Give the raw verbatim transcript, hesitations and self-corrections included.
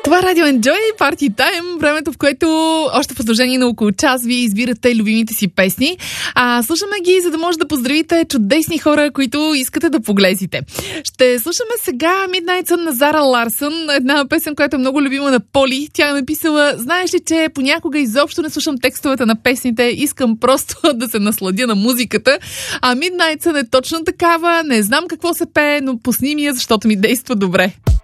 Това Радио Enjoy, Party Time, времето, в което още в продължение на около час вие избирате любимите си песни. А слушаме ги, за да може да поздравите чудесни хора, които искате да поглезите. Ще слушаме сега Midnight Sun на Зара Ларсън, една песен, която е много любима на Поли. Тя е написала: знаеш ли, че понякога изобщо не слушам текстовете на песните, искам просто да се насладя на музиката. А Midnight Sun е точно такава, не знам какво се пее, но пусни ми я, защото ми действа добре.